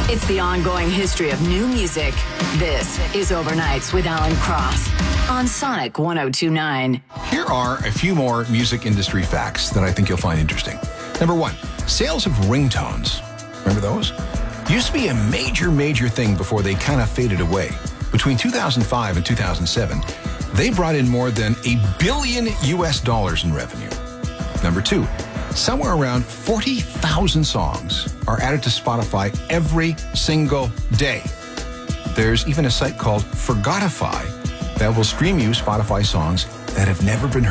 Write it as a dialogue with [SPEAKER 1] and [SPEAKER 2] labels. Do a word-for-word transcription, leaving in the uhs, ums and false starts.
[SPEAKER 1] It's the ongoing history of new music. This is Overnights with Alan Cross on Sonic one oh two point nine.
[SPEAKER 2] Here are a few more music industry facts that I think you'll find interesting. Number one, sales of ringtones. Remember those? Used to be a major, major thing before they kind of faded away. Between two thousand five and two thousand seven, they brought in more than a billion U S dollars in revenue. Number two, somewhere around forty thousand songs are added to Spotify every single day. There's even a site called Forgotify that will stream you Spotify songs that have never been heard